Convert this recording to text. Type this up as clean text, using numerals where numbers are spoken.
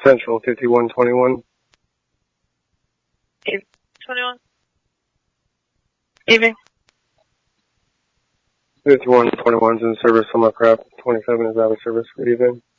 Central 5121. 21. Evening. 5121's in service on my craft. 27 is out of service. Good evening.